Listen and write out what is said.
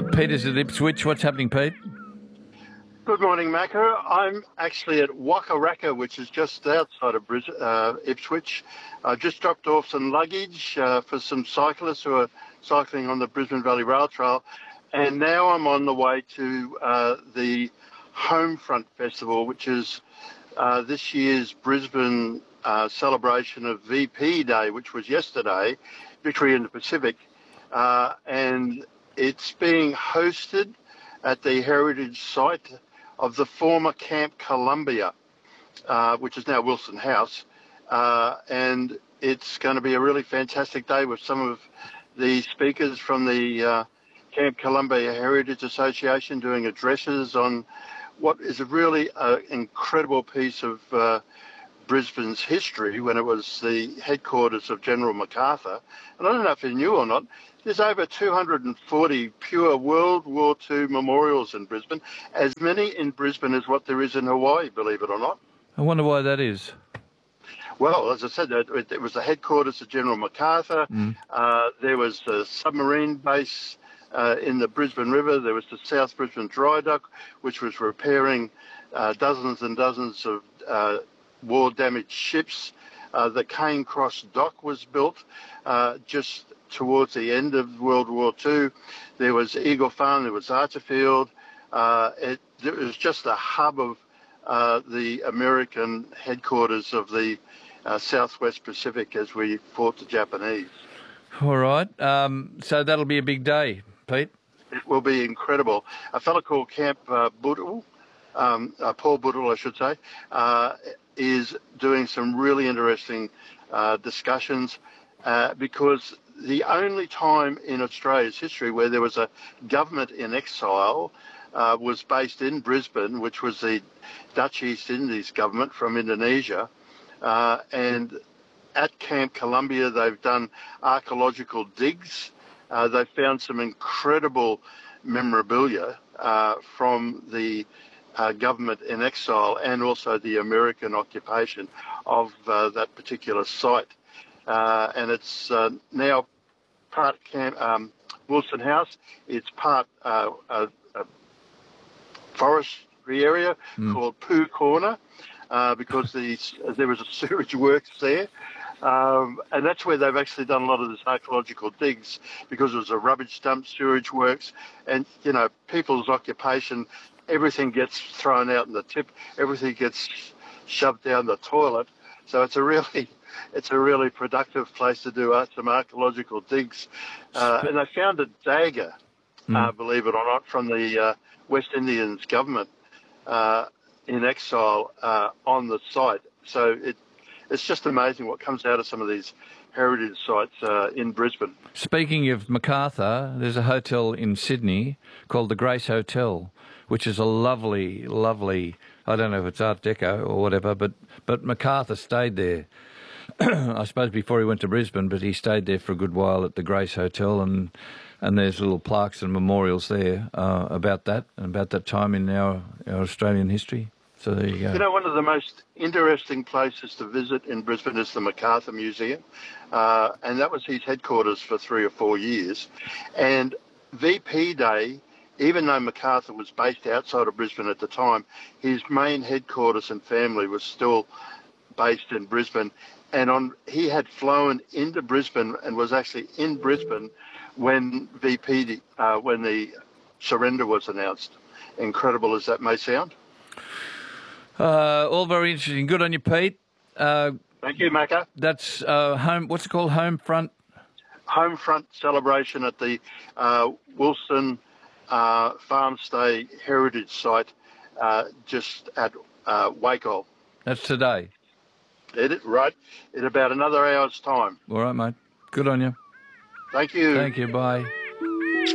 Peter's at Ipswich. What's happening, Pete? Good morning, Macca. I'm actually at Waka Raka, which is just outside of Ipswich. I just dropped off some luggage for some cyclists who are cycling on the Brisbane Valley Rail Trail. And now I'm on the way to the Homefront Festival, which is this year's Brisbane celebration of VP Day, which was yesterday, Victory in the Pacific. And it's being hosted at the heritage site of the former Camp Columbia, which is now Wilson House. And it's going to be a really fantastic day with some of the speakers from the Camp Columbia Heritage Association doing addresses on what is a really incredible piece of Brisbane's history when it was the headquarters of General MacArthur. And I don't know if you knew or not, there's over 240 pure World War II memorials in Brisbane, as many in Brisbane as what there is in Hawaii, believe it or not. I wonder why that is. Well, as I said, it was the headquarters of General MacArthur. There was a submarine base in the Brisbane River. There was the South Brisbane Dry Dock, which was repairing dozens and dozens of war-damaged ships. The Cane Cross Dock was built just towards the end of World War II. There was Eagle Farm, there was Archerfield. It was just a hub of the American headquarters of the Southwest Pacific as we fought the Japanese. All right. So that'll be a big day, Pete. It will be incredible. A fellow called Camp Boodle, Paul Boodle, I should say, is doing some really interesting discussions because the only time in Australia's history where there was a government in exile was based in Brisbane, which was the Dutch East Indies government from Indonesia. And at Camp Columbia, they've done archaeological digs. They've found some incredible memorabilia from the government in exile and also the American occupation of that particular site. And it's now part Wilson House. It's part a forestry area called Pooh Corner because there was a sewage works there. And that's where they've actually done a lot of this archaeological digs because it was a rubbish dump, sewage works, and, you know, people's occupation, everything gets thrown out in the tip, everything gets shoved down the toilet. So it's a really productive place to do some archaeological digs. And they found a dagger, believe it or not, from the West Indians government in exile on the site. So it's just amazing what comes out of some of these heritage sites in Brisbane. Speaking of MacArthur, there's a hotel in Sydney called the Grace Hotel, which is a lovely, lovely, I don't know if it's Art Deco or whatever, but MacArthur stayed there. I suppose before he went to Brisbane, but he stayed there for a good while at the Grace Hotel, and there's little plaques and memorials there about that time in our Australian history. So there you go. You know, one of the most interesting places to visit in Brisbane is the MacArthur Museum, and that was his headquarters for 3 or 4 years. And VP Day, even though MacArthur was based outside of Brisbane at the time, his main headquarters and family was still based in Brisbane. And he had flown into Brisbane and was actually in Brisbane when when the surrender was announced. Incredible as that may sound. All very interesting. Good on you, Pete. Thank you, Macca. That's what's it called? Homefront celebration at the Wilson Farmstay Heritage Site just at Wacol. That's today. Right, in about another hour's time. All right, mate. Good on you. Thank you. Thank you. Bye.